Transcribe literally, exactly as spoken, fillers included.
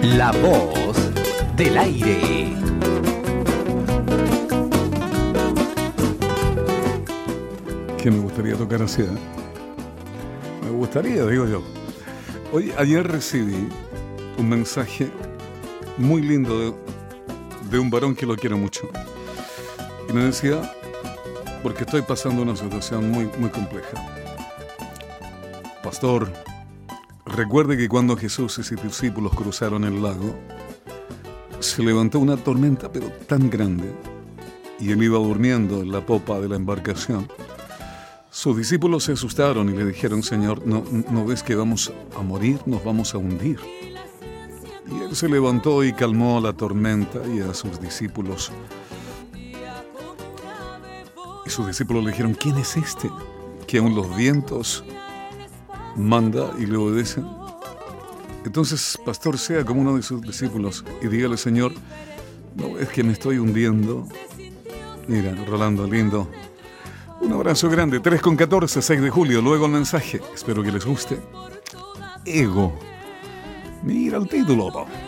La voz del aire. Que me gustaría tocar así, ¿eh? Me gustaría, digo yo. Oye, ayer recibí un mensaje muy lindo de, de un varón que lo quiero mucho. Y me decía, porque estoy pasando una situación muy, muy compleja. Pastor, recuerde que cuando Jesús y sus discípulos cruzaron el lago, se levantó una tormenta, pero tan grande, y él iba durmiendo en la popa de la embarcación. Sus discípulos se asustaron y le dijeron, Señor, ¿no, ¿no ves que vamos a morir? Nos vamos a hundir. Y él se levantó y calmó la tormenta y a sus discípulos. Y sus discípulos le dijeron, ¿quién es este? Que aún los vientos manda y le obedecen. Entonces, pastor, sea como uno de sus discípulos y dígale, Señor, ¿no es que me estoy hundiendo? Mira, Rolando, lindo. Un abrazo grande, tres con catorce, seis de julio, luego el mensaje. Espero que les guste. Ego. Mira el título, ¿no?